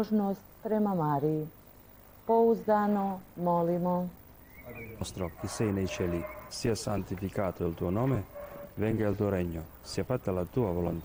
pobožnost prema Mariji. Pouzdano molimo. Nostro che sei nei cieli, sia santificato il tuo nome, venga il tuo regno, sia fatta la tua volontà